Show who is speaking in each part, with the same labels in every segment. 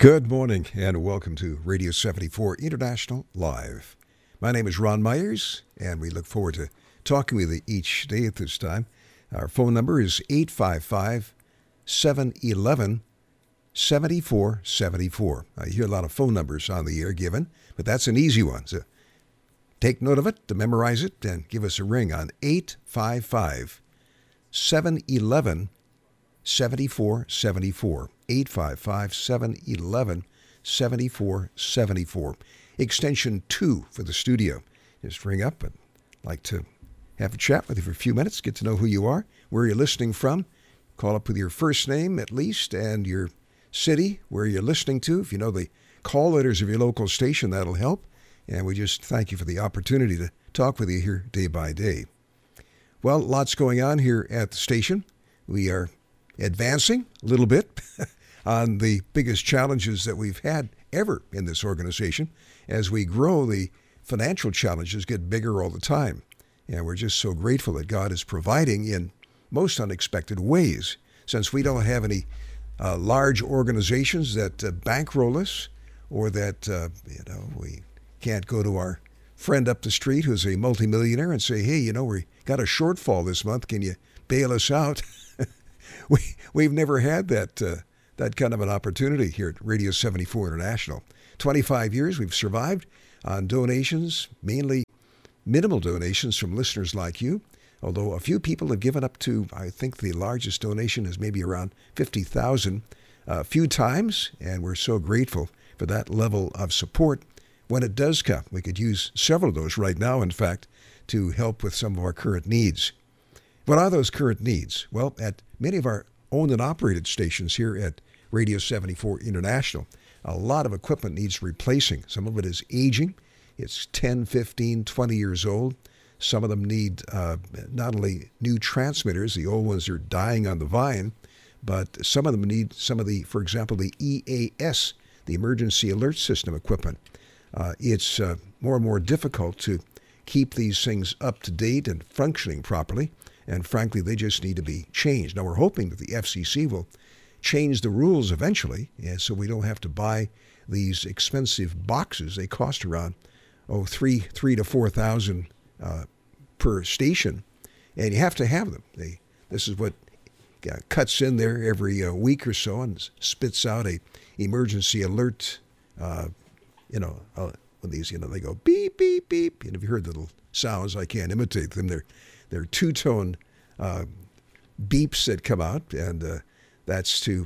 Speaker 1: Good morning and welcome to Radio 74 International Live. My name is Ron Myers and we look forward to talking with you each day at this time. Our phone number is 855-711-7474. I hear a lot of phone numbers on the air given, but that's an easy one. So take note of it, to memorize it, and give us a ring on 855-711-7474. 855-711-7474. Extension 2 for the studio. Just ring up and like to have a chat with you for a few minutes, get to know who you are, where you're listening from. Call up with your first name at least and your city, where you're listening to. If you know the call letters of your local station, that'll help. And we just thank you for the opportunity to talk with you here day by day. Well, lots going on here at the station. We are advancing a little bit on the biggest challenges that we've had ever in this organization. As we grow, the financial challenges get bigger all the time. And we're just so grateful that God is providing in most unexpected ways. Since we don't have any large organizations that bankroll us, or that, we can't go to our friend up the street who's a multimillionaire and say, hey, we got a shortfall this month. Can you bail us out? We've never had that kind of an opportunity here at Radio 74 International. 25 years we've survived on donations, mainly minimal donations from listeners like you, although a few people have given up to, I think the largest donation is maybe around 50,000 a few times, and we're so grateful for that level of support when it does come. We could use several of those right now, in fact, to help with some of our current needs. What are those current needs? Well, at many of our owned and operated stations here at Radio 74 International, a lot of equipment needs replacing. Some of it is aging. It's 10, 15, 20 years old. Some of them need not only new transmitters, the old ones are dying on the vine, but some of them need for example, the EAS, the Emergency Alert System equipment. It's more and more difficult to keep these things up to date and functioning properly. And frankly, they just need to be changed. Now, we're hoping that the FCC will change the rules eventually, so we don't have to buy these expensive boxes. They cost around $3,000 to $4,000 per station, and you have to have them. This is what cuts in there every week or so and spits out a emergency alert. When these, they go beep beep beep. And if you heard the little sounds, I can't imitate them. They're two-tone beeps that come out, and that's to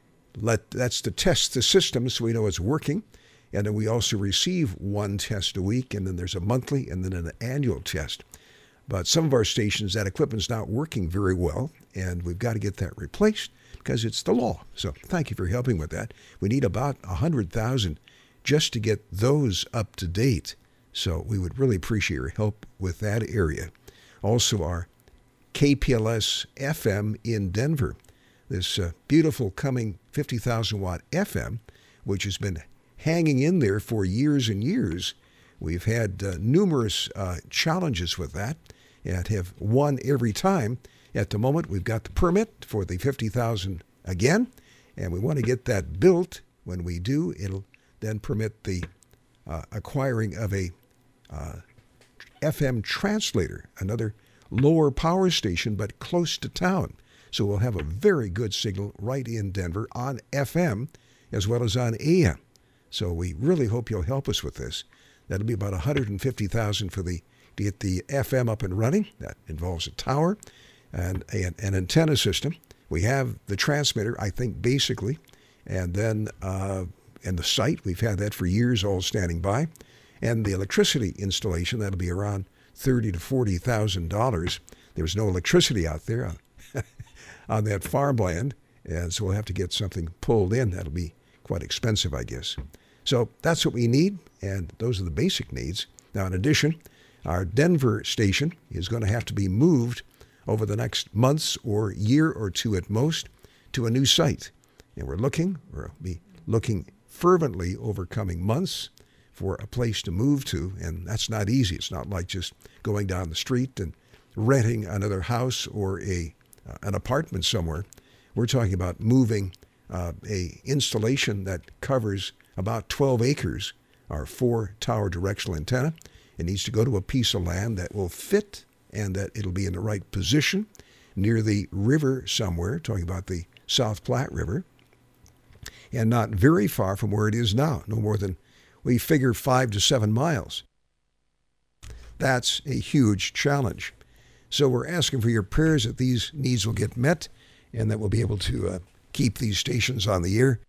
Speaker 1: test the system so we know it's working. And then we also receive one test a week, and then there's a monthly and then an annual test. But some of our stations, that equipment's not working very well, and we've got to get that replaced because it's the law. So thank you for helping with that. We need about 100,000 just to get those up to date. So we would really appreciate your help with that area. Also, our KPLS FM in Denver, this beautiful coming 50,000 watt FM, which has been hanging in there for years and years. We've had numerous challenges with that and have won every time. At the moment, we've got the permit for the 50,000 again, and we want to get that built. When we do, it'll then permit the acquiring of a FM translator, another lower power station, but close to town. So we'll have a very good signal right in Denver on FM as well as on AM. So we really hope you'll help us with this. That'll be about $150,000 to get the FM up and running. That involves a tower and an antenna system. We have the transmitter, I think, basically, and then and the site. We've had that for years, all standing by. And the electricity installation, that'll be around $30,000 to $40,000. There's no electricity out there on that farmland, and so we'll have to get something pulled in. That'll be quite expensive, I guess. So that's what we need, and those are the basic needs. Now, in addition, our Denver station is going to have to be moved over the next months or year or two at most to a new site. And we'll be looking fervently over coming months for a place to move to, and that's not easy. It's not like just going down the street and renting another house or an apartment somewhere. We're talking about moving a installation that covers about 12 acres, our 4-tower directional antenna. It needs to go to a piece of land that will fit and that it'll be in the right position near the river somewhere, talking about the South Platte River, and not very far from where it is now, no more than, we figure, 5 to 7 miles. That's a huge challenge. So we're asking for your prayers that these needs will get met and that we'll be able to keep these stations on the air,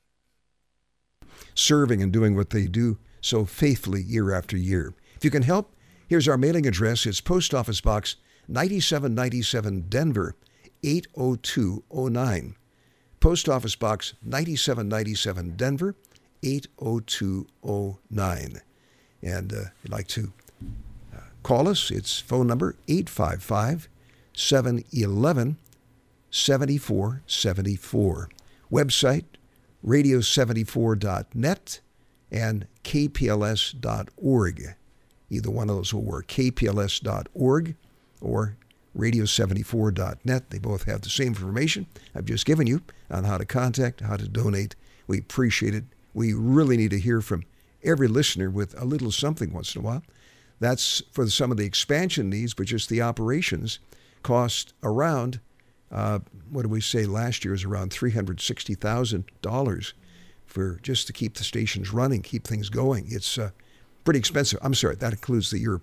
Speaker 1: serving and doing what they do so faithfully year after year. If you can help, here's our mailing address. It's Post Office Box 9797 Denver, 80209. Post Office Box 9797 Denver, 80209. And if you'd like to call us, it's phone number 855-711-7474. Website, radio74.net and kpls.org. Either one of those will work, kpls.org or radio74.net. They both have the same information I've just given you on how to contact, how to donate. We appreciate it. We really need to hear from every listener with a little something once in a while. That's for some of the expansion needs, but just the operations cost around, what did we say last year, is around $360,000 for just to keep the stations running, keep things going. It's pretty expensive. I'm sorry, that includes the European